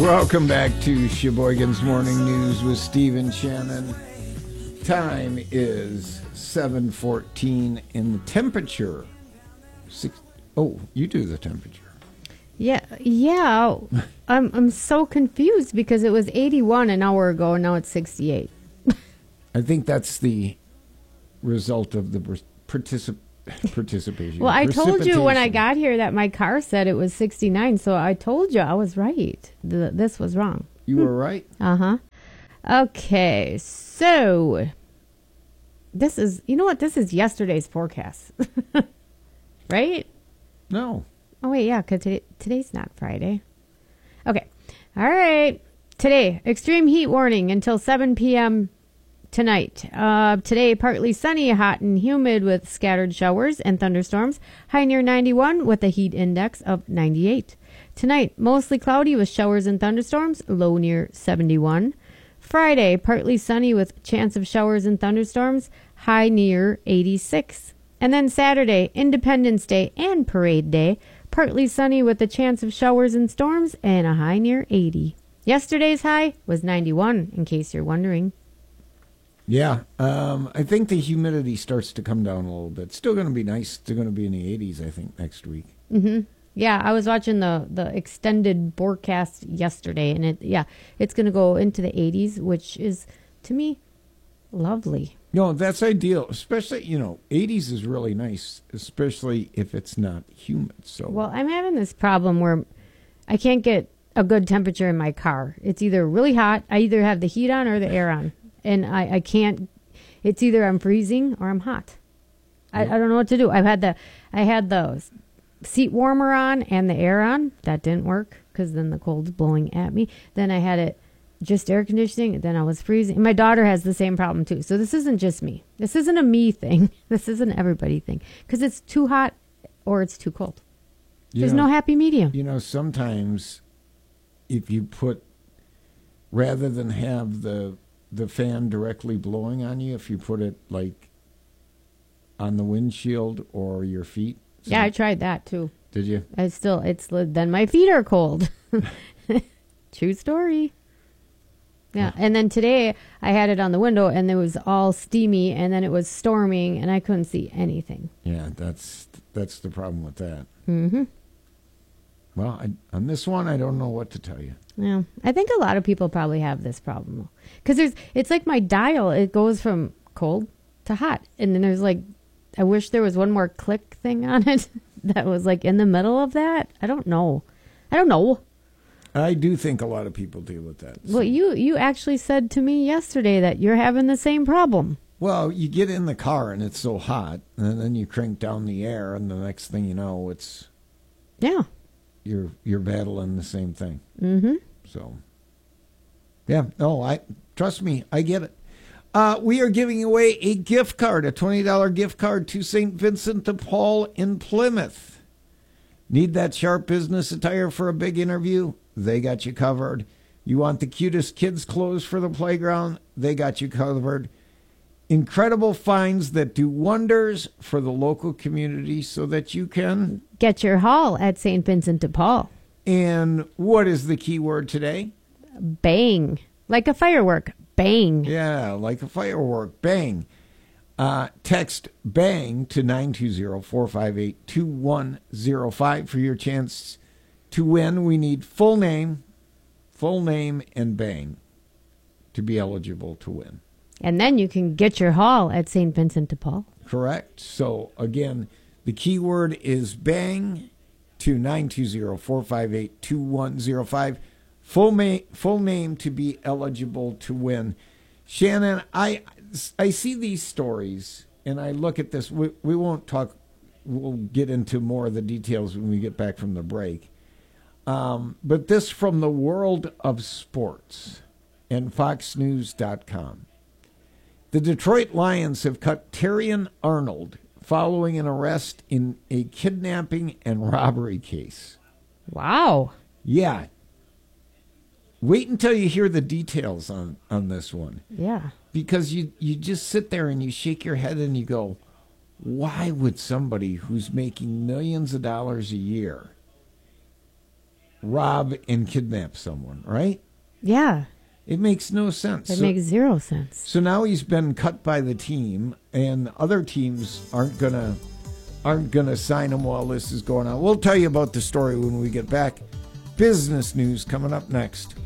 Welcome back to Sheboygan's Morning News with Steve and Shannon. Time is 7:14 and the temperature. You do the temperature. Yeah. I'm so confused because it was 81 an hour ago and now it's 68. I think that's the result of the participation. Well, I told you when I got here that my car said it was 69, so I told you I was right. This was wrong. You were right? Uh-huh. Okay, so this is, you know what? This is yesterday's forecast. Right? No. Oh, wait, yeah, because today's not Friday. Okay. All right. Today, extreme heat warning until 7 p.m. tonight. Today, partly sunny, hot and humid with scattered showers and thunderstorms. High near 91 with a heat index of 98. Tonight, mostly cloudy with showers and thunderstorms. Low near 71. Friday, partly sunny with chance of showers and thunderstorms. High near 86. And then Saturday, Independence Day and Parade Day. Partly sunny with a chance of showers and storms and a high near 80. Yesterday's high was 91, in case you're wondering. Yeah, I think the humidity starts to come down a little bit. Still going to be nice. Still going to be in the 80s, I think, next week. Mm-hmm. Yeah, I was watching the extended forecast yesterday, and it's going to go into the 80s, which is, to me, lovely. No, that's ideal. Especially, 80s is really nice, especially if it's not humid. So, well, I'm having this problem where I can't get a good temperature in my car. It's either really hot. I either have the heat on or the air on. And I can't, it's either I'm freezing or I'm hot. I don't know what to do. I had the seat warmer on and the air on. That didn't work because then the cold's blowing at me. Then I had it just air conditioning. Then I was freezing. And my daughter has the same problem too. So this isn't just me. This isn't a me thing. This isn't everybody thing. Because it's too hot or it's too cold. There's no happy medium. Sometimes if you rather than have the fan directly blowing on you, if you put it like on the windshield or your feet. Yeah, I tried that too. Did you? Then my feet are cold. True story. Yeah, and then today I had it on the window and it was all steamy and then it was storming and I couldn't see anything. Yeah, that's the problem with that. Mm-hmm. Well, on this one, I don't know what to tell you. Yeah, I think a lot of people probably have this problem because it's like my dial. It goes from cold to hot, and then there's I wish there was one more click thing on it that was like in the middle of that. I don't know. I do think a lot of people deal with that. So. Well, you actually said to me yesterday that you're having the same problem. Well, you get in the car and it's so hot, and then you crank down the air, and the next thing you know, it's You're battling the same thing. Mm-hmm. So, yeah. No, trust me, I get it. We are giving away a gift card, a $20 gift card to St. Vincent de Paul in Plymouth. Need that sharp business attire for a big interview? They got you covered. You want the cutest kids' clothes for the playground? They got you covered. Incredible finds that do wonders for the local community so that you can get your haul at St. Vincent de Paul. And what is the key word today? Bang. Like a firework. Bang. Yeah, like a firework. Bang. Text BANG to 920-458-2105 for your chance to win. We need full name, and BANG to be eligible to win. And then you can get your haul at St. Vincent de Paul. Correct. So, again, the key word is BANG to 920-458-2105. Full name to be eligible to win. Shannon, I see these stories, and I look at this. We won't talk. We'll get into more of the details when we get back from the break. But this from the world of sports and FoxNews.com. The Detroit Lions have cut Terrion Arnold following an arrest in a kidnapping and robbery case. Wow. Yeah. Wait until you hear the details on this one. Yeah. Because you just sit there and you shake your head and you go, why would somebody who's making millions of dollars a year, rob and kidnap someone, right? Yeah. It makes no sense. It makes zero sense. So now he's been cut by the team, and other teams aren't gonna sign him while this is going on. We'll tell you about the story when we get back. Business news coming up next.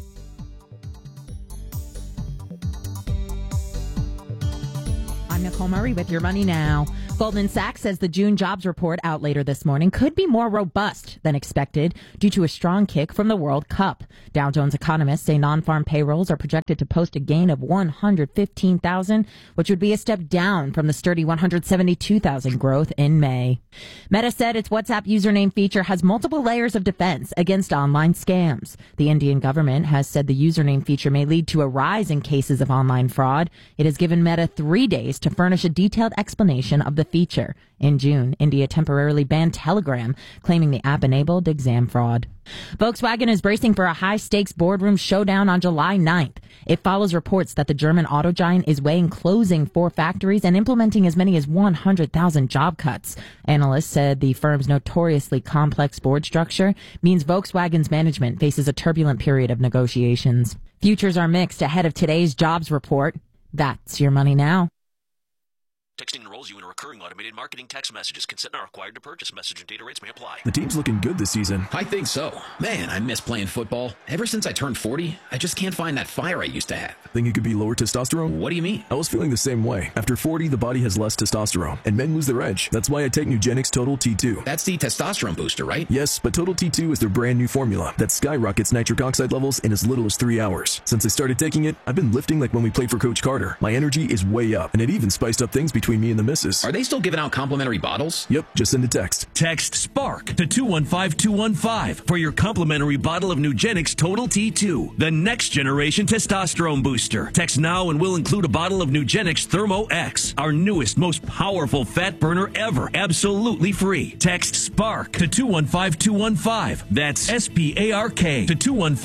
I'm Nicole Murray with Your Money Now. Goldman Sachs says the June jobs report out later this morning could be more robust than expected due to a strong kick from the World Cup. Dow Jones economists say non-farm payrolls are projected to post a gain of 115,000, which would be a step down from the sturdy 172,000 growth in May. Meta said its WhatsApp username feature has multiple layers of defense against online scams. The Indian government has said the username feature may lead to a rise in cases of online fraud. It has given Meta 3 days to furnish a detailed explanation of the feature. In June, India temporarily banned Telegram, claiming the app enabled exam fraud. Volkswagen is bracing for a high-stakes boardroom showdown on July 9th. It follows reports that the German auto giant is weighing closing 4 factories and implementing as many as 100,000 job cuts. Analysts said the firm's notoriously complex board structure means Volkswagen's management faces a turbulent period of negotiations. Futures are mixed ahead of today's jobs report. That's Your Money Now. Texting enrolls you in a recurring automated marketing text messages. Consent not required to purchase. Message and data rates may apply. The team's looking good this season. I think so. Man, I miss playing football. Ever since I turned 40, I just can't find that fire I used to have. Think it could be lower testosterone? What do you mean? I was feeling the same way. After 40, the body has less testosterone, and men lose their edge. That's why I take Nugenix Total T2. That's the testosterone booster, right? Yes, but Total T2 is their brand new formula that skyrockets nitric oxide levels in as little as 3 hours. Since I started taking it, I've been lifting like when we played for Coach Carter. My energy is way up, and it even spiced up things between me and the missus. Are they still giving out complimentary bottles? Yep, just send a text. Text SPARK to 215-215 for your complimentary bottle of Nugenix Total T2, the next generation testosterone booster. Text now and we'll include a bottle of Nugenix Thermo X, our newest, most powerful fat burner ever, absolutely free. Text SPARK to 215-215. That's SPARK to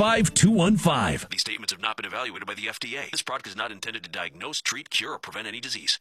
215-215. These statements have not been evaluated by the FDA. This product is not intended to diagnose, treat, cure, or prevent any disease.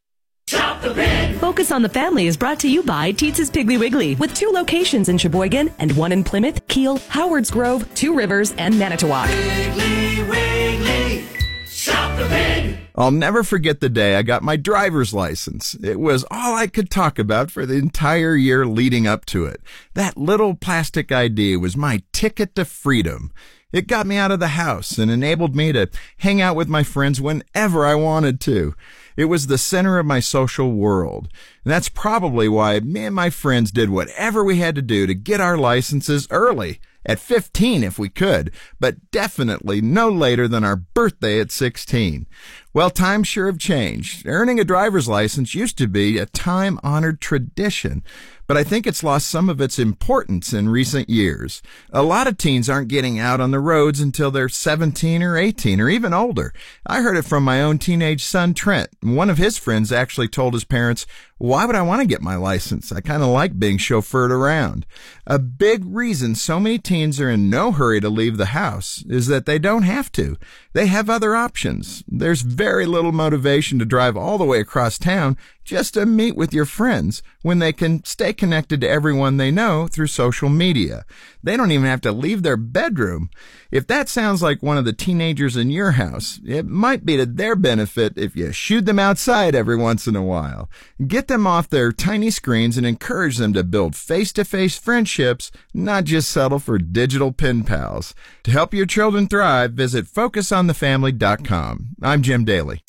Focus on the Family is brought to you by Teetz's Piggly Wiggly, with 2 locations in Sheboygan and 1 in Plymouth, Kiel, Howards Grove, 2 Rivers, and Manitowoc. Piggly Wiggly, shop the pig. I'll never forget the day I got my driver's license. It was all I could talk about for the entire year leading up to it. That little plastic ID was my ticket to freedom. It got me out of the house and enabled me to hang out with my friends whenever I wanted to. It was the center of my social world. And that's probably why me and my friends did whatever we had to do to get our licenses early. At 15 if we could, but definitely no later than our birthday at 16. Well, times sure have changed. Earning a driver's license used to be a time-honored tradition, but I think it's lost some of its importance in recent years. A lot of teens aren't getting out on the roads until they're 17 or 18 or even older. I heard it from my own teenage son, Trent. One of his friends actually told his parents, "Why would I want to get my license? I kind of like being chauffeured around." A big reason so many teens are in no hurry to leave the house is that they don't have to. They have other options. There's very little motivation to drive all the way across town just to meet with your friends when they can stay connected to everyone they know through social media. They don't even have to leave their bedroom. If that sounds like one of the teenagers in your house, it might be to their benefit if you shoot them outside every once in a while. Get them off their tiny screens and encourage them to build face-to-face friendships, not just settle for digital pen pals. To help your children thrive, visit FocusOnTheFamily.com. I'm Jim Daly.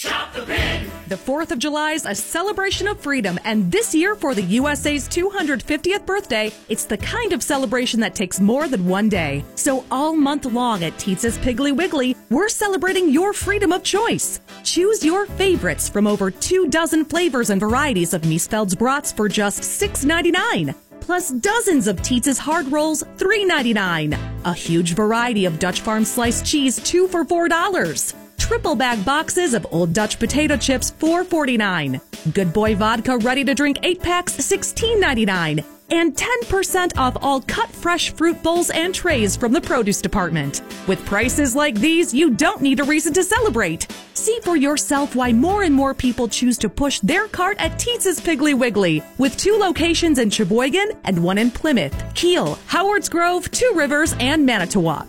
The 4th of July is a celebration of freedom, and this year for the USA's 250th birthday, it's the kind of celebration that takes more than one day. So all month long at Teetz's Piggly Wiggly, we're celebrating your freedom of choice. Choose your favorites from over 24 flavors and varieties of Miesfeld's brats for just $6.99. Plus dozens of Teetz's hard rolls, $3.99. A huge variety of Dutch Farm sliced cheese, 2 for $4. Triple bag boxes of Old Dutch potato chips, $4.49. Good Boy vodka ready to drink 8 packs, $16.99. and 10% off all cut fresh fruit bowls and trays from the produce department. With prices like these, you don't need a reason to celebrate. See for yourself why more and more people choose to push their cart at Teetz's Piggly Wiggly, with 2 locations in Sheboygan and 1 in Plymouth, Kiel, Howards Grove, 2 Rivers, and Manitowoc.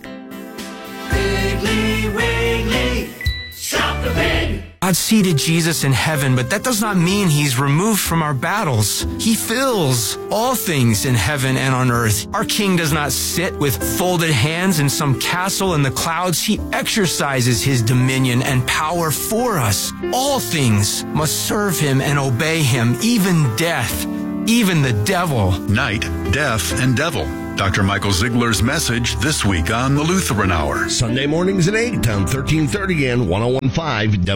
Piggly Wiggly, shop the pig. God seated Jesus in heaven, but that does not mean he's removed from our battles. He fills all things in heaven and on earth. Our King does not sit with folded hands in some castle in the clouds. He exercises his dominion and power for us. All things must serve him and obey him, even death, even the devil. Night, death, and devil. Dr. Michael Ziegler's message this week on the Lutheran Hour. Sunday mornings at 8 on 1330 and 101.5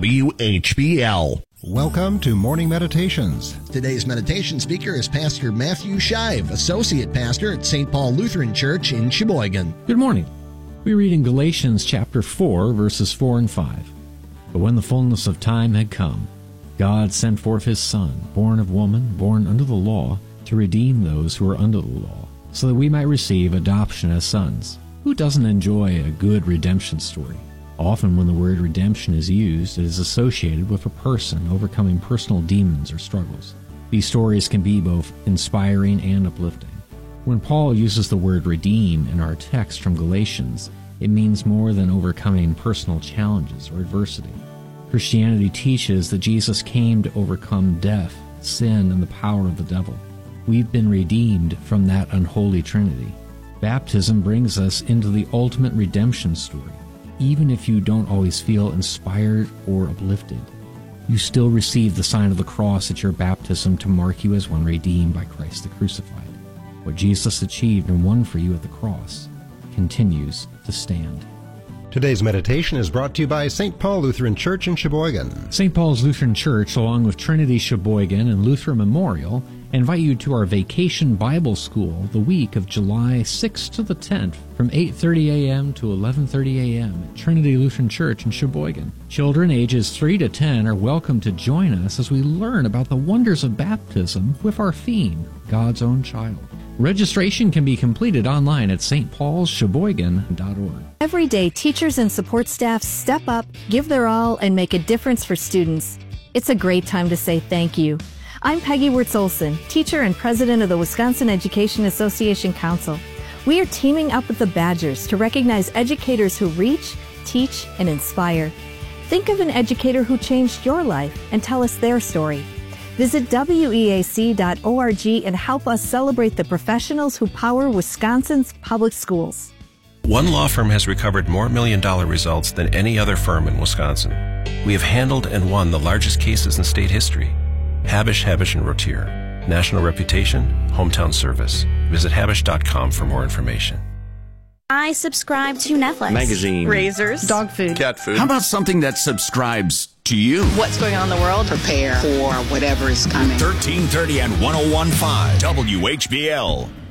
WHBL. Welcome to Morning Meditations. Today's meditation speaker is Pastor Matthew Shive, Associate Pastor at St. Paul Lutheran Church in Sheboygan. Good morning. We read in Galatians chapter 4, verses 4 and 5. But when the fullness of time had come, God sent forth his Son, born of woman, born under the law, to redeem those who are under the law, so that we might receive adoption as sons. Who doesn't enjoy a good redemption story? Often when the word redemption is used, it is associated with a person overcoming personal demons or struggles. These stories can be both inspiring and uplifting. When Paul uses the word redeem in our text from Galatians, it means more than overcoming personal challenges or adversity. Christianity teaches that Jesus came to overcome death, sin, and the power of the devil. We've been redeemed from that unholy trinity. Baptism brings us into the ultimate redemption story. Even if you don't always feel inspired or uplifted, you still receive the sign of the cross at your baptism to mark you as one redeemed by Christ the crucified. What Jesus achieved and won for you at the cross continues to stand. Today's meditation is brought to you by St. Paul Lutheran Church in Sheboygan. St. Paul's Lutheran Church, along with Trinity Sheboygan and Lutheran Memorial, invite you to our Vacation Bible School the week of July 6th to the 10th from 8:30 a.m. to 11:30 a.m. at Trinity Lutheran Church in Sheboygan. Children ages 3 to 10 are welcome to join us as we learn about the wonders of baptism with our theme, God's Own Child. Registration can be completed online at stpaulsheboygan.org. Every day, teachers and support staff step up, give their all, and make a difference for students. It's a great time to say thank you. I'm Peggy Wirtz-Olson, teacher and president of the Wisconsin Education Association Council. We are teaming up with the Badgers to recognize educators who reach, teach, and inspire. Think of an educator who changed your life and tell us their story. Visit weac.org and help us celebrate the professionals who power Wisconsin's public schools. One law firm has recovered more million-dollar results than any other firm in Wisconsin. We have handled and won the largest cases in state history. Habish, Habish & Rotier. National reputation, hometown service. Visit habish.com for more information. I subscribe to Netflix. Magazine. Razors. Dog food. Cat food. How about something that subscribes to you? What's going on in the world? Prepare for whatever is coming. 1330 and 101.5 WHBL.